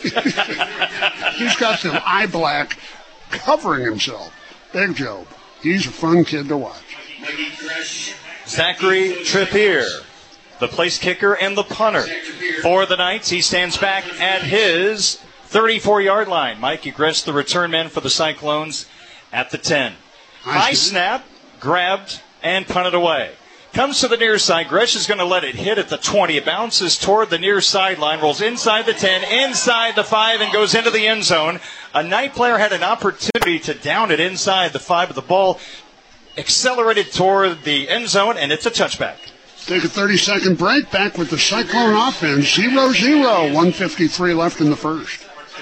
He's got the eye black covering himself. Big Job. He's a fun kid to watch. Zachary Trippier, the place kicker and the punter for the Knights. He stands back at his 34-yard line. Mikey Gress, the return man for the Cyclones, at the 10. High snap, grabbed, and punted away. Comes to the near side. Gresh is going to let it hit at the 20. It bounces toward the near sideline, rolls inside the 10, inside the 5, and goes into the end zone. A Knight player had an opportunity to down it inside the 5, but the ball accelerated toward the end zone, and it's a touchback. Take a 30-second break. Back with the Cyclone offense. 0-0. 1:53 left in the first.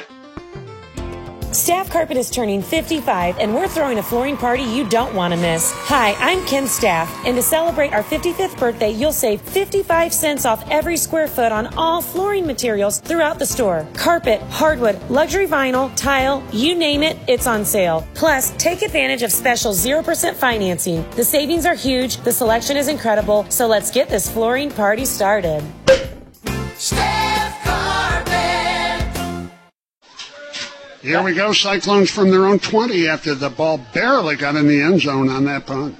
Staff Carpet is turning 55, and we're throwing a flooring party you don't want to miss. Hi, I'm Ken Staff, and to celebrate our 55th birthday, you'll save 55 cents off every square foot on all flooring materials throughout the store. Carpet, hardwood, luxury vinyl, tile, you name it, it's on sale. Plus, take advantage of special 0% financing. The savings are huge, the selection is incredible, so let's get this flooring party started. Here we go, Cyclones from their own 20 after the ball barely got in the end zone on that punt.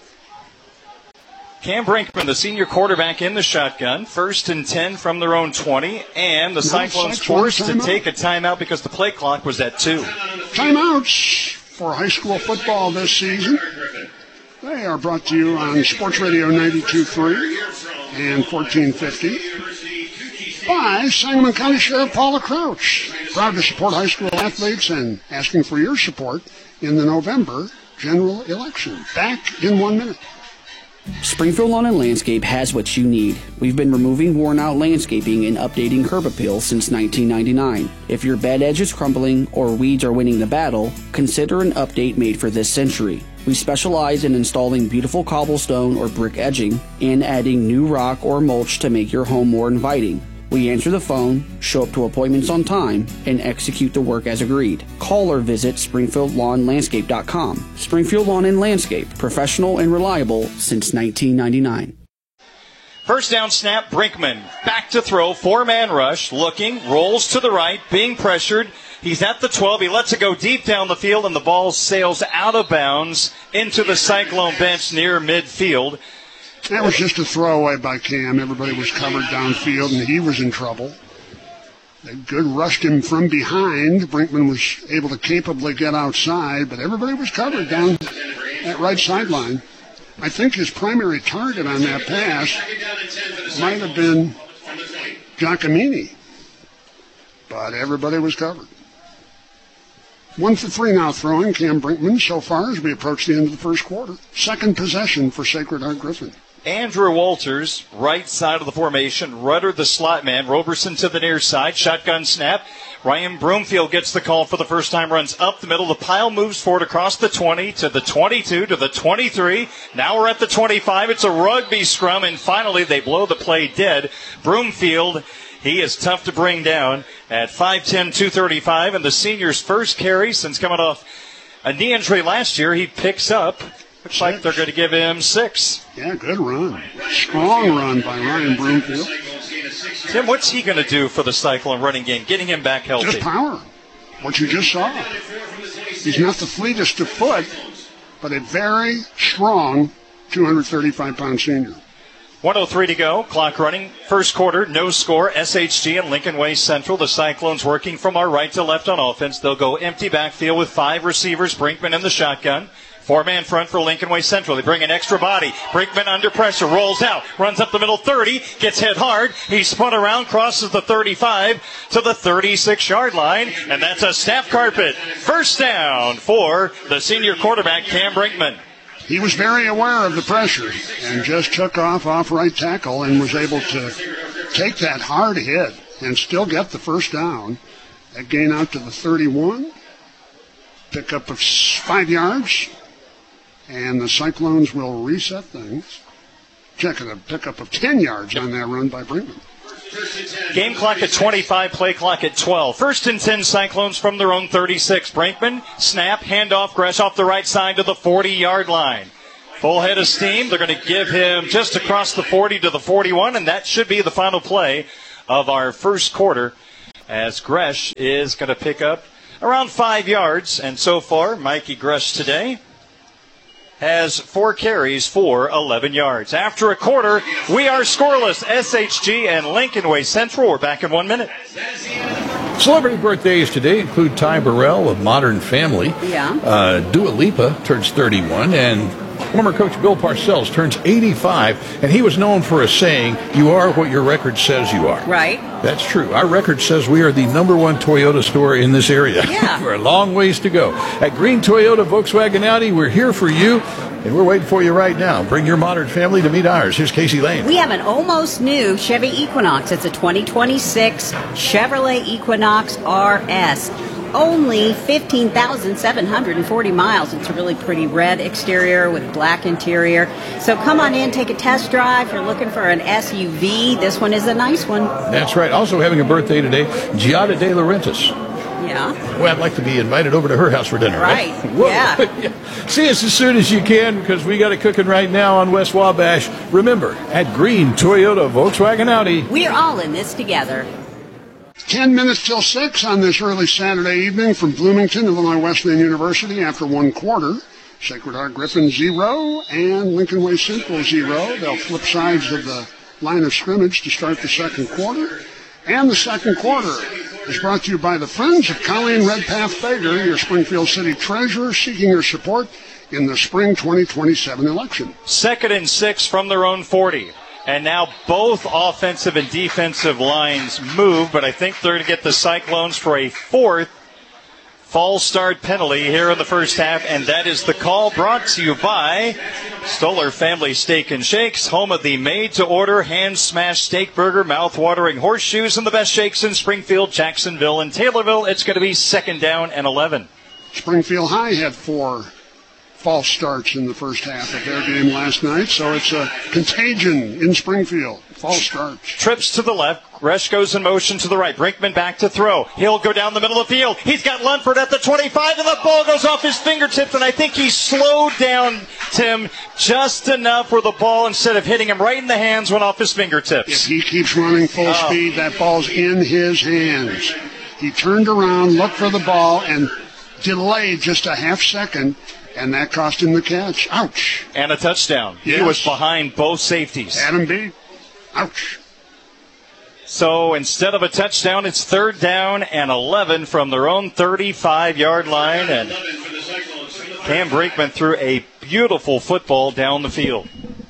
Cam Brinkman, the senior quarterback, in the shotgun. 1st and 10 from their own 20, and the Cyclones forced to take a timeout because the play clock was at 2. Timeouts for high school football this season. They are brought to you on Sports Radio 92.3 and 1450. By Sangamon County Sheriff Paula Crouch. Proud to support high school athletes and asking for your support in the November general election. Back in 1 minute. Springfield Lawn and Landscape has what you need. We've been removing worn-out landscaping and updating curb appeal since 1999. If your bed edge is crumbling or weeds are winning the battle, consider an update made for this century. We specialize in installing beautiful cobblestone or brick edging and adding new rock or mulch to make your home more inviting. We answer the phone, show up to appointments on time, and execute the work as agreed. Call or visit SpringfieldLawnLandscape.com. Springfield Lawn and Landscape, professional and reliable since 1999. First down snap, Brinkman back to throw, 4-man rush, looking, rolls to the right, being pressured. He's at the 12. He lets it go deep down the field, and the ball sails out of bounds into the Cyclone bench near midfield. That was just a throwaway by Cam. Everybody was covered downfield, and he was in trouble. They good rushed him from behind. Brinkman was able to capably get outside, but everybody was covered down that right sideline. I think his primary target on that pass might have been Giacomini, but everybody was covered. 1 for 3 now throwing, Cam Brinkman, so far as we approach the end of the first quarter. Second possession for Sacred Heart Griffin. Andrew Walters, right side of the formation. Rudder, the slot man. Roberson to the near side. Shotgun snap. Ryan Broomfield gets the call for the first time. Runs up the middle. The pile moves forward across the 20 to the 22 to the 23. Now we're at the 25. It's a rugby scrum, and finally they blow the play dead. Broomfield, he is tough to bring down at 5'10", 235, and the senior's first carry since coming off a knee injury last year. He picks up. Looks like they're going to give him 6. Yeah, good run. Strong run by Ryan Broomfield. Tim, what's he going to do for the Cyclone running game, getting him back healthy? Just power. What you just saw. He's not the fleetest of foot, but a very strong 235-pound senior. 1:03 to go. Clock running. First quarter, no score. SHG and Lincoln Way Central. The Cyclones working from our right to left on offense. They'll go empty backfield with 5 receivers. Brinkman in the shotgun. 4-man front for Lincoln Way Central. They bring an extra body. Brinkman under pressure. Rolls out. Runs up the middle 30. Gets hit hard. He spun around. Crosses the 35 to the 36-yard line. And that's a Staff Carpet. First down for the senior quarterback, Cam Brinkman. He was very aware of the pressure and just took off right tackle and was able to take that hard hit and still get the first down. That gain out to the 31. Pickup of 5 yards. And the Cyclones will reset things. Checking a pickup of 10 yards on that run by Brinkman. Game clock at 25, play clock at 12. 1st and 10 Cyclones from their own 36. Brinkman, snap, handoff, Gresh off the right side to the 40-yard line. Full head of steam. They're going to give him just across the 40 to the 41, and that should be the final play of our first quarter. as Gresh is going to pick up around 5 yards. And so far, Mikey Gresh today has 4 carries for 11 yards. After a quarter, we are scoreless. SHG and Lincoln Way Central. We're back in 1 minute. Celebrity birthdays today include Ty Burrell of Modern Family. Yeah. Dua Lipa turns 31, and former coach Bill Parcells turns 85, and he was known for a saying, "You are what your record says you are." Right. That's true. Our record says we are the #1 Toyota store in this area. Yeah. For a long ways to go. At Green Toyota, Volkswagen, Audi, we're here for you, and we're waiting for you right now. Bring your Modern Family to meet ours. Here's Casey Lane. We have an almost new Chevy Equinox. It's a 2026 Chevrolet Equinox RS. Only 15,740 miles. It's a really pretty red exterior with black interior. So come on in, take a test drive. If you're looking for an SUV, this one is a nice one. That's right. Also having a birthday today, Giada De Laurentiis. Yeah. Well, I'd like to be invited over to her house for dinner. Right. Whoa. Yeah. See us as soon as you can, because we got it cooking right now on West Wabash. Remember, at Green Toyota, Volkswagen, Audi. We're all in this together. 10 minutes till 6 on this early Saturday evening from Bloomington, Illinois Wesleyan University. After 1 quarter, Sacred Heart Griffin 0 and Lincoln Way Central 0. They'll flip sides of the line of scrimmage to start the second quarter. And the second quarter is brought to you by the Friends of Colleen Redpath Fager, your Springfield City treasurer, seeking your support in the spring 2027 election. 2nd and 6 from their own 40. And now both offensive and defensive lines move, but I think they're going to get the Cyclones for a 4th false start penalty here in the first half, and that is the call, brought to you by Stoller Family Steak and Shakes, home of the made-to-order hand-smashed steak burger, mouth-watering horseshoes, and the best shakes in Springfield, Jacksonville, and Taylorville. It's going to be 2nd down and 11. Springfield High had 4 false starts in the first half of their game last night, so it's a contagion in Springfield. False starts. Trips to the left. Gresh goes in motion to the right. Brinkman back to throw. He'll go down the middle of the field. He's got Lunford at the 25, and the ball goes off his fingertips, and I think he slowed down, Tim, just enough where the ball, instead of hitting him right in the hands, went off his fingertips. If he keeps running full speed, that ball's in his hands. He turned around, looked for the ball, and delayed just a half second, and that cost him the catch. Ouch. And a touchdown. Yes. He was behind both safeties. Adam B. Ouch. So instead of a touchdown, it's 3rd down and 11 from their own 35-yard line. And Cam Brinkman threw a beautiful football down the field.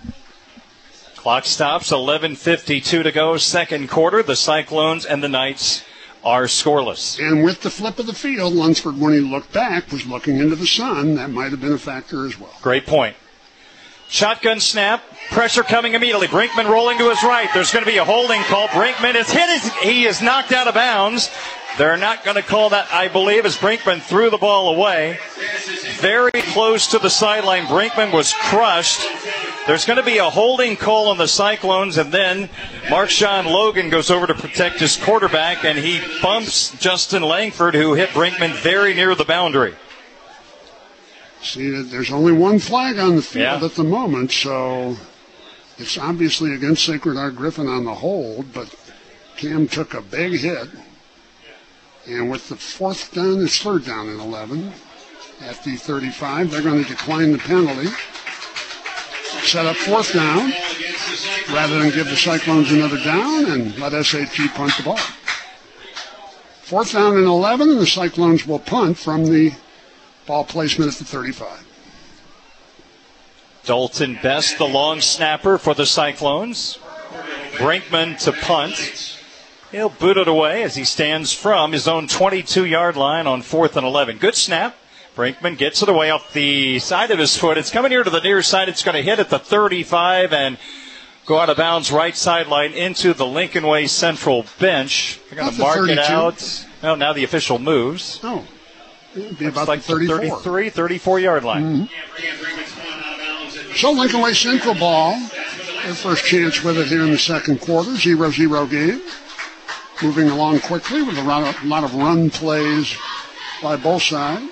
Clock stops, 11:52 to go, second quarter. The Cyclones and the Knights are scoreless. And with the flip of the field, Lunsford, when he looked back, was looking into the sun. That might have been a factor as well. Great point. Shotgun snap. Pressure coming immediately. Brinkman rolling to his right. There's going to be a holding call. Brinkman is hit. He is knocked out of bounds. They're not going to call that, I believe, as Brinkman threw the ball away. Very close to the sideline. Brinkman was crushed. There's going to be a holding call on the Cyclones, and then Marshawn Logan goes over to protect his quarterback, and he bumps Justin Langford, who hit Brinkman very near the boundary. See, there's only one flag on the field at the moment, so it's obviously against Sacred Heart Griffin on the hold, but Cam took a big hit. And with the 4th down, it's 3rd down and 11. At the 35, they're going to decline the penalty. Set up 4th down, rather than give the Cyclones another down and let SHG punt the ball. 4th down and 11, and the Cyclones will punt from the ball placement at the 35. Dalton Best, the long snapper for the Cyclones. Brinkman to punt. He'll boot it away as he stands from his own 22-yard line on 4th and 11. Good snap. Brinkman gets it away off the side of his foot. It's coming here to the near side. It's going to hit at the 35 and go out of bounds right sideline into the Lincoln Way Central bench. They're going to mark 32. It out. Well, now the official moves. Oh, it'd be looks about like the 34. 34-yard line. Mm-hmm. So Lincoln Way Central ball. Their first chance with it here in the second quarter. 0-0 game. Moving along quickly with a lot of run plays by both sides.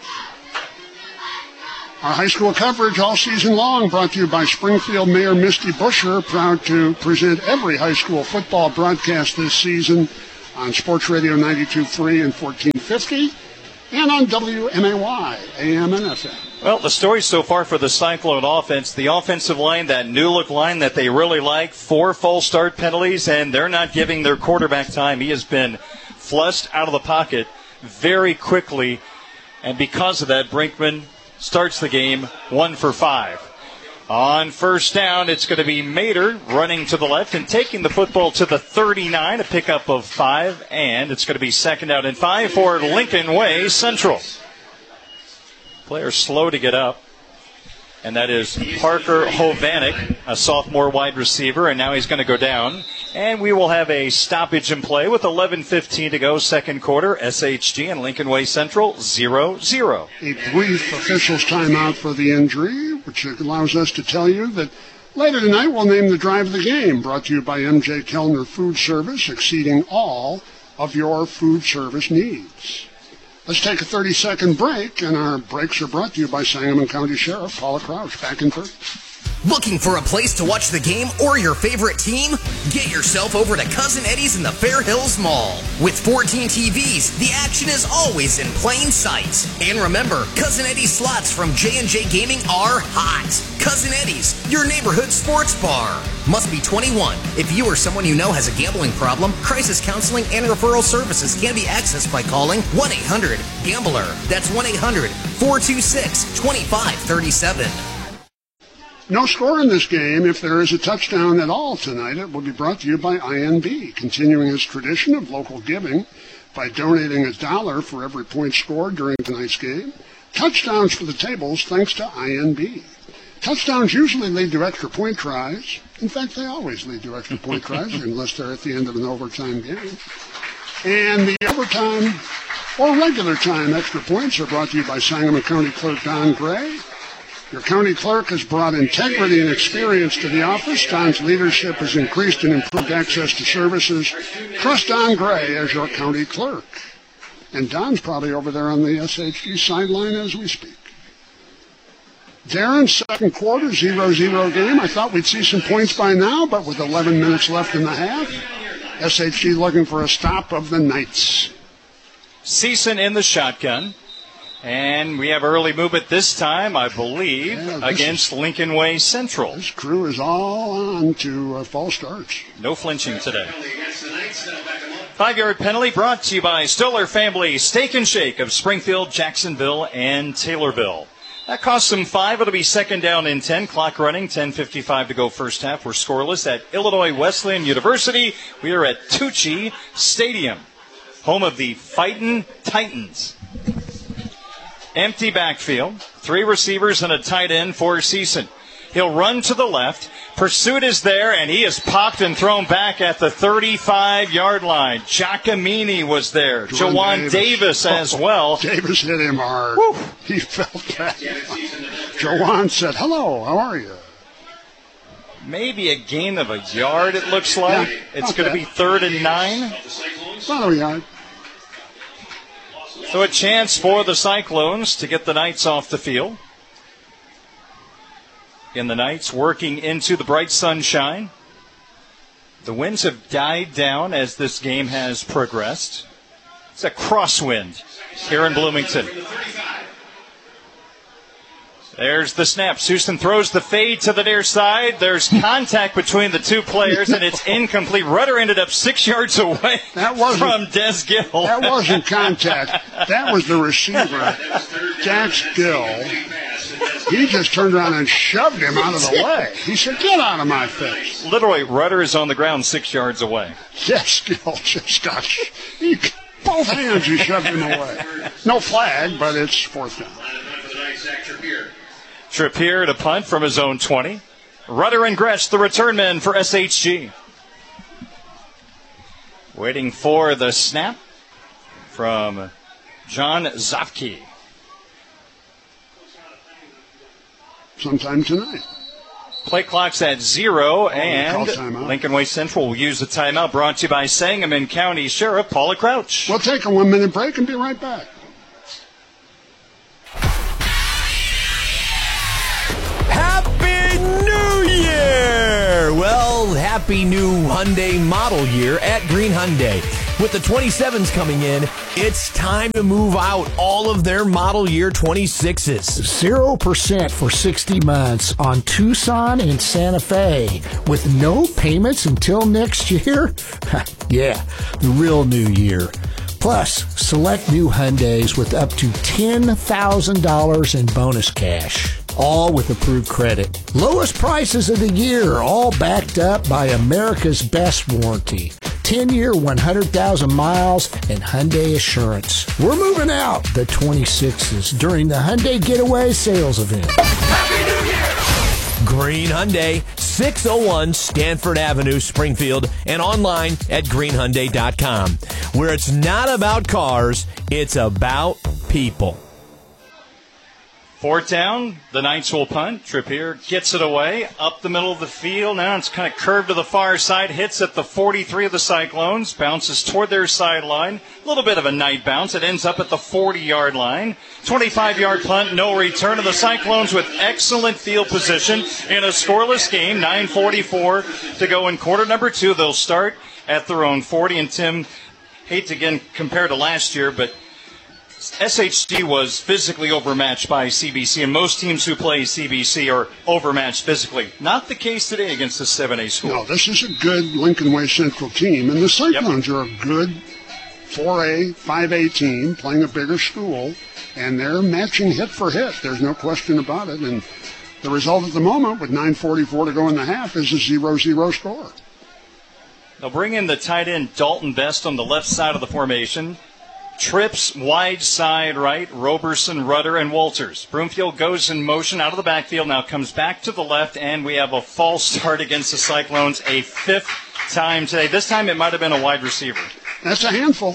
Our high school coverage all season long brought to you by Springfield Mayor Misty Busher, proud to present every high school football broadcast this season on Sports Radio 92.3 and 1450, and on WMAY, AM and FM. Well, the story so far for the Cyclone offense, the offensive line, that new-look line that they really like, 4 false start penalties, and they're not giving their quarterback time. He has been flushed out of the pocket very quickly, and because of that, Brinkman starts the game 1 for 5. On first down, it's going to be Mater running to the left and taking the football to the 39, a pickup of 5, and it's going to be 2nd down and 5 for Lincoln Way Central. Player slow to get up, and that is Parker Hovanek, a sophomore wide receiver, and now he's going to go down. And we will have a stoppage in play with 11:15 to go, second quarter. SHG and Lincoln Way Central 0-0. A brief officials timeout for the injury, which allows us to tell you that later tonight we'll name the drive of the game, brought to you by MJ Kellner Food Service, exceeding all of your food service needs. Let's take a 30-second break, and our breaks are brought to you by Sangamon County Sheriff Paula Crouch. Back in 30. Looking for a place to watch the game or your favorite team? Get yourself over to Cousin Eddie's in the Fair Hills Mall. With 14 TVs, the action is always in plain sight. And remember, Cousin Eddie's slots from J&J Gaming are hot. Cousin Eddie's, your neighborhood sports bar. Must be 21. If you or someone you know has a gambling problem, crisis counseling and referral services can be accessed by calling 1-800-GAMBLER. That's 1-800-426-2537. No score in this game. If there is a touchdown at all tonight, it will be brought to you by INB, continuing its tradition of local giving by donating $1 for every point scored during tonight's game. Touchdowns for the tables thanks to INB. Touchdowns usually lead to extra point tries. In fact, they always lead to extra point tries unless they're at the end of an overtime game. And the overtime or regular time extra points are brought to you by Sangamon County Clerk Don Gray. Your county clerk has brought integrity and experience to the office. Don's leadership has increased and improved access to services. Trust Don Gray as your county clerk. And Don's probably over there on the SHG sideline as we speak. Darren, second quarter, 0-0 game. I thought we'd see some points by now, but with 11 minutes left in the half, SHG looking for a stop of the Knights. Season in the shotgun. And we have early movement this time, I believe, against Lincoln Way Central. This crew is all on to false starts. No flinching today. 5-yard penalty brought to you by Stoller Family Steak and Shake of Springfield, Jacksonville, and Taylorville. That cost them 5. It'll be 2nd down and 10. Clock running, 10:55 to go first half. We're scoreless at Illinois Wesleyan University. We are at Tucci Stadium, home of the Fightin' Titans. Empty backfield. 3 receivers and a tight end for Season. He'll run to the left. Pursuit is there, and he is popped and thrown back at the 35-yard line. Giacomini was there. Jawan Davis as well. Davis hit him hard. Woo. He felt that. Jawan said, hello, how are you? Maybe a gain of a yard, it looks like. Yeah, it's going to be 3rd and 9. About a yard. So a chance for the Cyclones to get the Knights off the field. And the Knights working into the bright sunshine. The winds have died down as this game has progressed. It's a crosswind here in Bloomington. There's the snap. Houston throws the fade to the near side. There's contact between the two players, and it's incomplete. Rudder ended up 6 yards away from Des Gill. That wasn't contact. That was the receiver, Dax Gill. He just turned around and shoved him out of the way. He said, get out of my face. Literally, Rudder is on the ground 6 yards away. Dax Gill just got both hands he shoved him away. No flag, but it's 4th down. Trippier to punt from his own 20. Rudder and Gretsch, the return men for SHG. Waiting for the snap from John Zofke. Sometime tonight. Play clock's at 0, and Lincoln Way Central will use the timeout, brought to you by Sangamon County Sheriff Paula Crouch. We'll take a 1-minute break and be right back. Happy New Year! Well, happy new Hyundai model year at Green Hyundai. With the 27s coming in, it's time to move out all of their model year 26s. 0% for 60 months on Tucson and Santa Fe with no payments until next year? Yeah, the real new year. Plus, select new Hyundais with up to $10,000 in bonus cash. All with approved credit. Lowest prices of the year, all backed up by America's best warranty. 10-year, 100,000 miles, and Hyundai Assurance. We're moving out the 26s during the Hyundai Getaway Sales Event. Happy New Year! Green Hyundai, 601 Stanford Avenue, Springfield, and online at greenhyundai.com, where it's not about cars, it's about people. Fourth down, the Knights will punt. Trippier gets it away, up the middle of the field. Now it's kind of curved to the far side, hits at the 43 of the Cyclones, bounces toward their sideline. A little bit of a night bounce. It ends up at the 40-yard line. 25-yard punt, no return. And the Cyclones with excellent field position in a scoreless game. 9:44 to go in quarter number 2. They'll start at their own 40. And Tim, hate to again compare to last year, but SHG was physically overmatched by CBC, and most teams who play CBC are overmatched physically. Not the case today against the 7A school. No, this is a good Lincoln Way Central team, and the Cyclones are a good 4A, 5A team playing a bigger school, and they're matching hit for hit. There's no question about it, and the result at the moment with 9:44 to go in the half is a 0-0 score. They'll bring in the tight end Dalton Best on the left side of the formation. Trips wide side right, Roberson, Rudder, and Walters. Broomfield goes in motion out of the backfield, now comes back to the left, and we have a false start against the Cyclones a 5th time today. This time it might have been a wide receiver. That's a handful.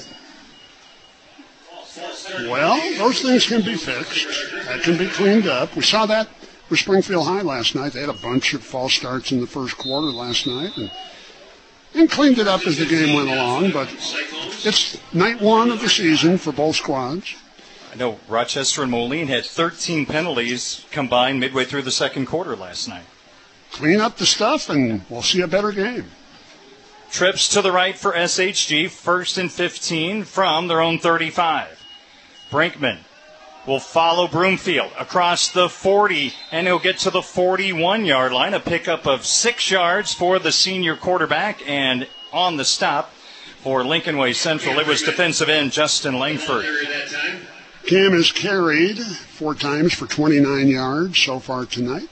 Well, those things can be fixed. That can be cleaned up. We saw that with Springfield High last night. They had a bunch of false starts in the first quarter last night, and cleaned it up as the game went along, but it's night 1 of the season for both squads. I know Rochester and Moline had 13 penalties combined midway through the second quarter last night. Clean up the stuff, and we'll see a better game. Trips to the right for SHG, 1st and 15 from their own 35. Brinkman will follow Broomfield across the 40, and he'll get to the 41-yard line. A pickup of 6 yards for the senior quarterback, and on the stop for Lincoln Way Central, it was defensive end Justin Langford. Cam has carried 4 times for 29 yards so far tonight.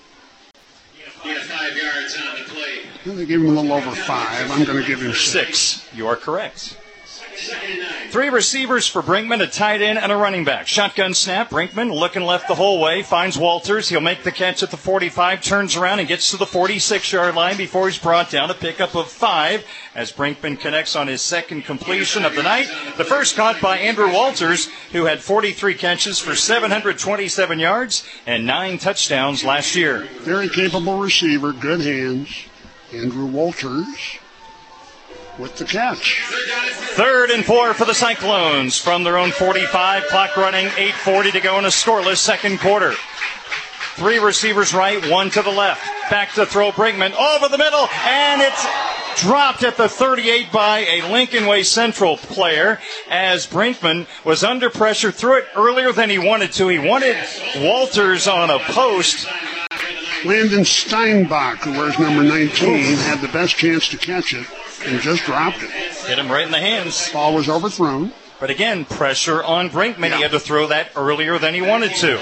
5 yards on the play. Well, they gave him a little over 5. I'm going to give him 6. You are correct. 3 receivers for Brinkman, a tight end and a running back. Shotgun snap. Brinkman looking left the whole way. Finds Walters. He'll make the catch at the 45. Turns around and gets to the 46-yard line before he's brought down. A pickup of 5 as Brinkman connects on his second completion of the night. The first caught by Andrew Walters, who had 43 catches for 727 yards and 9 touchdowns last year. Very capable receiver. Good hands. Andrew Walters with the catch. 3rd and 4 for the Cyclones from their own 45. Clock running, 8:40 to go in a scoreless second quarter. 3 receivers right, 1 to the left. Back to throw, Brinkman over the middle, and it's dropped at the 38 by a Lincoln Way Central player as Brinkman was under pressure, threw it earlier than he wanted to. He wanted Walters on a post. Landon Steinbach, who wears number 19, had the best chance to catch it and just dropped it. Hit him right in the hands. Ball was overthrown. But again, pressure on Brinkman. He had to throw that earlier than he wanted to.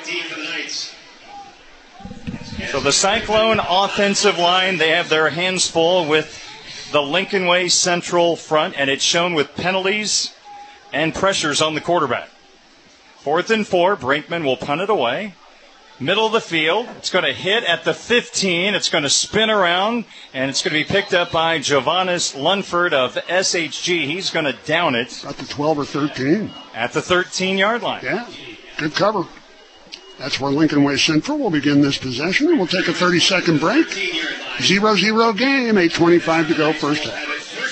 So the Cyclone offensive line, they have their hands full with the Lincoln Way Central front, and it's shown with penalties and pressures on the quarterback. 4th and 4, Brinkman will punt it away. Middle of the field. It's going to hit at the 15. It's going to spin around, and it's going to be picked up by Jovanis Lunford of SHG. He's going to down it. At the 12 or 13. At the 13-yard line. Yeah, good cover. That's where Lincoln Way Central will begin this possession, and we'll take a 30-second break. 0-0 game, 8:25 to go first half.